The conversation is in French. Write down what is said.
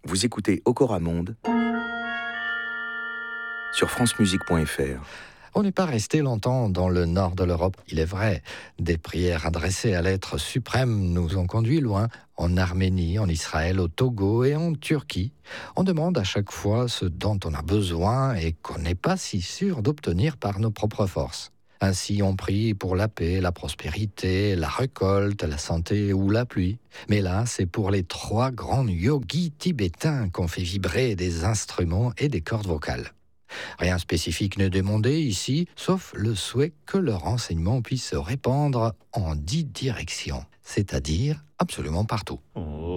Vous écoutez Okora Monde sur francemusique.fr. On n'est pas resté longtemps dans le nord de l'Europe, il est vrai. Des prières adressées à l'être suprême nous ont conduits loin, en Arménie, en Israël, au Togo et en Turquie. On demande à chaque fois ce dont on a besoin et qu'on n'est pas si sûr d'obtenir par nos propres forces. Ainsi, on prie pour la paix, la prospérité, la récolte, la santé ou la pluie. Mais là, c'est pour les 3 grands yogis tibétains qu'on fait vibrer des instruments et des cordes vocales. Rien de spécifique n'est demandé ici, sauf le souhait que leur enseignement puisse se répandre en 10 directions, c'est-à-dire absolument partout.